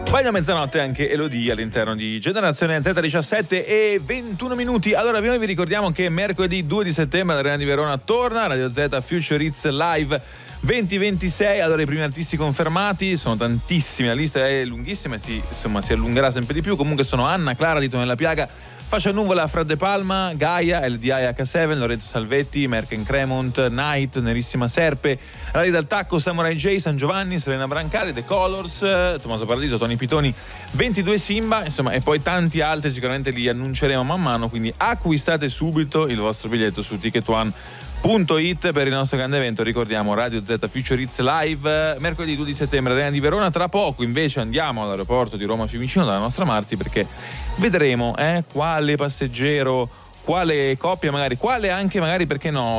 Poi da mezzanotte anche Elodie all'interno di Generazione Z, 17 e 21 minuti. Allora, noi vi ricordiamo che mercoledì 2 di settembre l'Arena di Verona torna, Radio Z Future Hits Live 2026. Allora, i primi artisti confermati sono tantissimi, la lista è lunghissima e si allungherà sempre di più. Comunque sono Anna Clara di Tonella Piaga, Fascia Nuvola, Fred De Palma, Gaia, LDI H7, Lorenzo Salvetti, Merken Cremont, Night, Nerissima Serpe, Radi dal Tacco, Samurai J, San Giovanni, Selena Brancali, The Colors, Tommaso Paradiso, Tony Pitoni, 22 Simba, insomma, e poi tanti altri, sicuramente li annunceremo man mano, quindi acquistate subito il vostro biglietto su TicketOne.it per il nostro grande evento. Ricordiamo Radio Z Future Hits Live mercoledì 2 di settembre, Arena di Verona. Tra poco invece andiamo all'aeroporto di Roma Fiumicino dalla nostra Marti, perché vedremo quale passeggero, quale coppia, magari quale anche magari, perché no,